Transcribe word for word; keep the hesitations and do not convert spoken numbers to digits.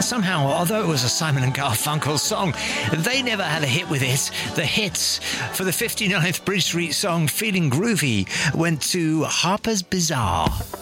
somehow, although it was a Simon and Garfunkel song, they never had a hit with it. The hits for the fifty-ninth Bridge Street song Feeling Groovy went to Harper's Bazaar.